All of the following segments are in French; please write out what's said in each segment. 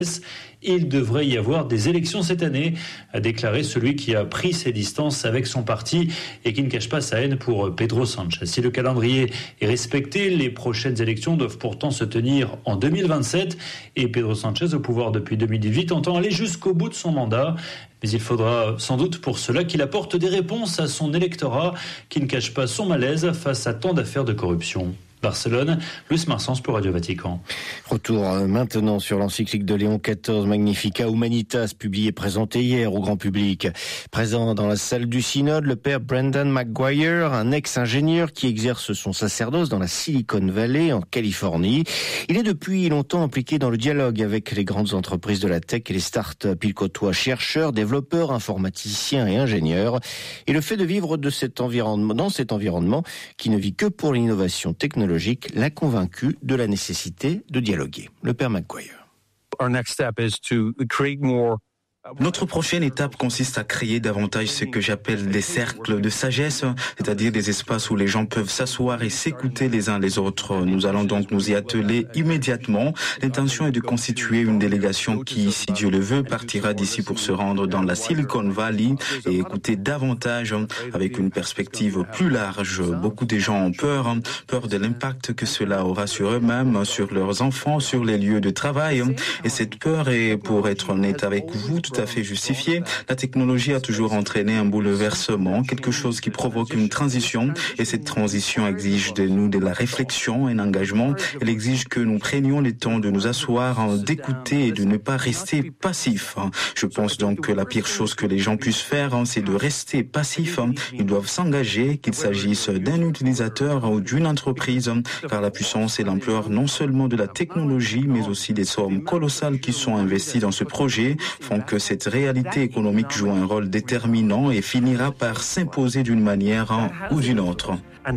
Il devrait y avoir des élections cette année, a déclaré celui qui a pris ses distances avec son parti et qui ne cache pas sa haine pour Pedro Sánchez. Si le calendrier est respecté, les prochaines élections doivent pourtant se tenir en 2027 et Pedro Sánchez, au pouvoir depuis 2018, entend aller jusqu'au bout de son mandat. Mais il faudra sans doute pour cela qu'il apporte des réponses à son électorat qui ne cache pas son malaise face à tant d'affaires de corruption. Barcelone, Luis Marsens pour Radio Vatican. Retour maintenant sur l'encyclique de Léon XIV, Magnificat Humanitas, publié et présenté hier au grand public. Présent dans la salle du synode, le père Brendan McGuire, un ex-ingénieur qui exerce son sacerdoce dans la Silicon Valley, en Californie. Il est depuis longtemps impliqué dans le dialogue avec les grandes entreprises de la tech et les start-up. Il côtoie chercheurs, développeurs, informaticiens et ingénieurs. Et le fait de vivre dans cet environnement qui ne vit que pour l'innovation technologique l'a convaincu de la nécessité de dialoguer. Le père McGuire. Our next step is to create more. Notre prochaine étape consiste à créer davantage ce que j'appelle des cercles de sagesse, c'est-à-dire des espaces où les gens peuvent s'asseoir et s'écouter les uns les autres. Nous allons donc nous y atteler immédiatement. L'intention est de constituer une délégation qui, si Dieu le veut, partira d'ici pour se rendre dans la Silicon Valley et écouter davantage avec une perspective plus large. Beaucoup de gens ont peur de l'impact que cela aura sur eux-mêmes, sur leurs enfants, sur les lieux de travail. Et cette peur est, pour être honnête avec vous, tout à fait justifié. La technologie a toujours entraîné un bouleversement, quelque chose qui provoque une transition, et cette transition exige de nous de la réflexion, un engagement. Elle exige que nous prenions le temps de nous asseoir, d'écouter et de ne pas rester passifs. Je pense donc que la pire chose que les gens puissent faire, c'est de rester passifs. Ils doivent s'engager, qu'il s'agisse d'un utilisateur ou d'une entreprise, car la puissance et l'ampleur non seulement de la technologie, mais aussi des sommes colossales qui sont investies dans ce projet, font que cette réalité économique joue un rôle déterminant et finira par s'imposer d'une manière ou d'une autre.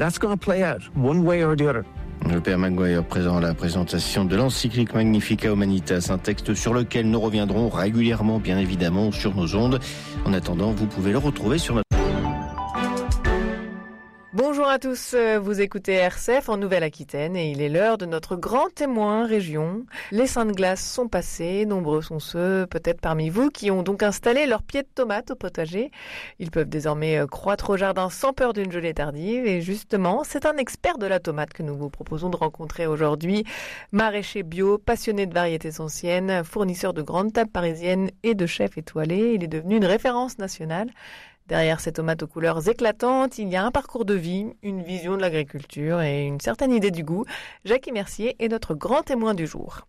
Le père McGuire présent à la présentation de l'encyclique Magnificat Humanitas, un texte sur lequel nous reviendrons régulièrement, bien évidemment, sur nos ondes. En attendant, vous pouvez le retrouver sur notre... Bonjour à tous, vous écoutez RCF en Nouvelle-Aquitaine et il est l'heure de notre grand témoin région. Les Saintes Glaces sont passés, nombreux sont ceux, peut-être parmi vous, qui ont donc installé leurs pieds de tomates au potager. Ils peuvent désormais croître au jardin sans peur d'une gelée tardive et justement, c'est un expert de la tomate que nous vous proposons de rencontrer aujourd'hui. Maraîcher bio, passionné de variétés anciennes, fournisseur de grandes tables parisiennes et de chefs étoilés, il est devenu une référence nationale. Derrière ces tomates aux couleurs éclatantes, il y a un parcours de vie, une vision de l'agriculture et une certaine idée du goût. Jackie Mercier est notre grand témoin du jour.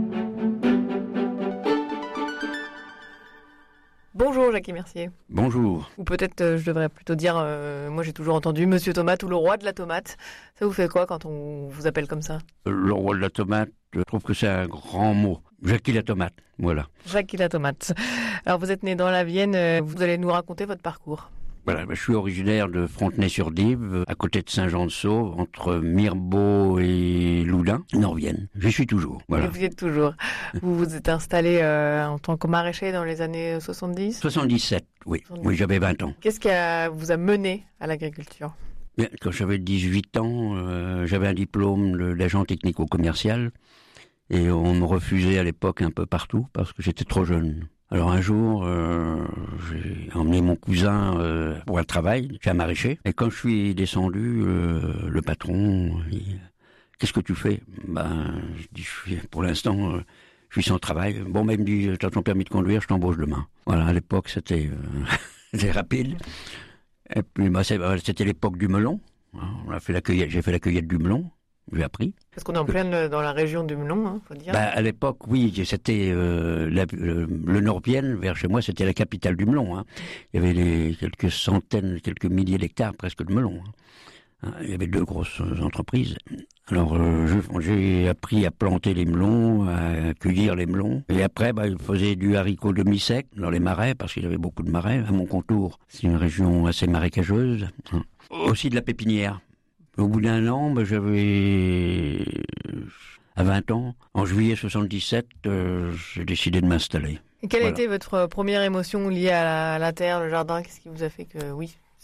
Bonjour Jackie Mercier. Bonjour. Ou peut-être je devrais plutôt dire, moi j'ai toujours entendu Monsieur Tomate ou le roi de la tomate. Ça vous fait quoi quand on vous appelle comme ça ? Le roi de la tomate, je trouve que c'est un grand mot. Jackie la tomate, voilà. Jackie la tomate. Alors vous êtes né dans la Vienne, vous allez nous raconter votre parcours. Voilà, je suis originaire de Frontenay-sur-Dive, à côté de Saint-Jean-de-Sauve, entre Mirbeau et Loudun, en Vienne. J'y suis toujours, voilà. Et vous y êtes toujours. Vous vous êtes installé en tant que maraîcher dans les années 70 ? 77, oui. 70. Oui, j'avais 20 ans. Qu'est-ce qui vous a mené à l'agriculture ? Bien, quand j'avais 18 ans, j'avais un diplôme d'agent technico-commercial et on me refusait à l'époque un peu partout parce que j'étais trop jeune. Alors un jour, j'ai emmené mon cousin pour un travail chez un maraîcher. Et quand je suis descendu, le patron, qu'est-ce que tu fais ? Je dis, pour l'instant, je suis sans travail. Bon, il me dit, t'as ton permis de conduire, je t'embauche demain. Voilà, à l'époque, c'était rapide. Et puis, c'était l'époque du melon. J'ai fait la cueillette du melon. J'ai appris. Parce qu'on est en pleine dans la région du melon, faut dire. À l'époque, oui, c'était le Nord-Vienne, vers chez moi, c'était la capitale du melon. Il y avait quelques centaines, quelques milliers d'hectares presque de melon. Il y avait 2 grosses entreprises. Alors, j'ai appris à planter les melons, à cueillir les melons. Et après, il faisait du haricot demi-sec dans les marais, parce qu'il y avait beaucoup de marais à Moncontour. C'est une région assez marécageuse. Aussi de la pépinière. Au bout d'un an, j'avais à 20 ans, en juillet 77, j'ai décidé de m'installer. Et quelle a été votre première émotion liée à la terre, le jardin ? Qu'est-ce qui vous a fait que oui,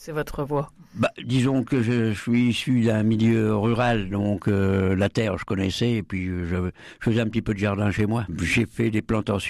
c'est votre voie? Disons que je suis issu d'un milieu rural, donc la terre je connaissais, et puis je faisais un petit peu de jardin chez moi. J'ai fait des plantations